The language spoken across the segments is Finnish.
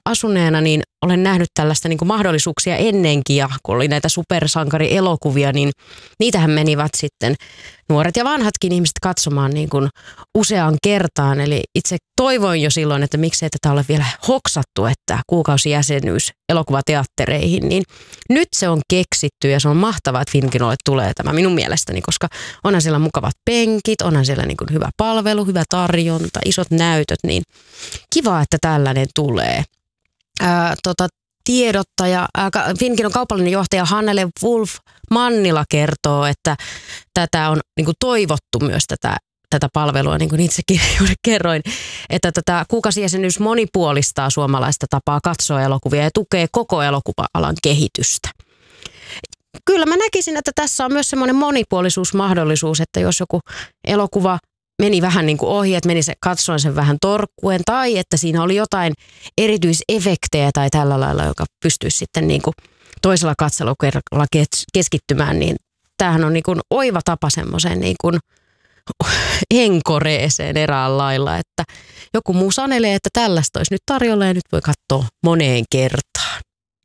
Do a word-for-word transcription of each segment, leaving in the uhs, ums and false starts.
asuneena niin olen nähnyt tällaista niin kuin mahdollisuuksia ennenkin, ja kun oli näitä supersankarielokuvia, niin niitähän menivät sitten nuoret ja vanhatkin ihmiset katsomaan niin kuin useaan kertaan. Eli itse toivoin jo silloin, että miksei tätä ole vielä hoksattu, että kuukausijäsenyys elokuvateattereihin, niin nyt se on keksitty ja se on mahtavaa, että Finkinolle tulee tämä minun mielestäni, koska onhan siellä mukavat penkit, onhan siellä niin kuin hyvä palvelu, hyvä tarjonta, isot näytöt, niin kiva, että tällainen tulee. Ää, tota, tiedottaja, ää, Finkinon kaupallinen johtaja Hannele Wolf Mannila kertoo, että tätä on niin kuin toivottu myös tätä, tätä palvelua, niin kuin itsekin juuri kerroin, että tätä kuukausijäsenyys monipuolistaa suomalaista tapaa katsoa elokuvia ja tukee koko elokuva-alan kehitystä. Kyllä mä näkisin, että tässä on myös semmoinen monipuolisuusmahdollisuus, että jos joku elokuva meni vähän niin kuin ohi, että meni se, katsoin sen vähän torkkuen, tai että siinä oli jotain erityisefektejä tai tällä lailla, joka pystyisi sitten niin kuin toisella katselukerralla keskittymään, niin tämähän on niin kuin oiva tapa semmoiseen niin kuin enkoreeseen erään lailla, että joku muu sanelee, että tällaista olisi nyt tarjolla ja nyt voi katsoa moneen kertaan.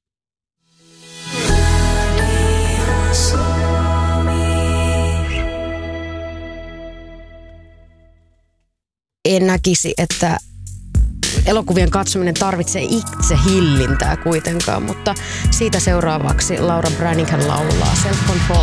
En näkisi, että elokuvien katsominen tarvitsee itse hillintää kuitenkaan, mutta siitä seuraavaksi Laura Branigan laulaa Self Control.